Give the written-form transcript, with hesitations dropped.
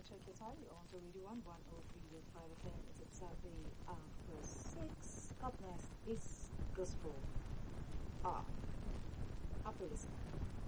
check your title. I want to read you 103.5 FM. It's exactly after 6. Up next is Gospel. After this.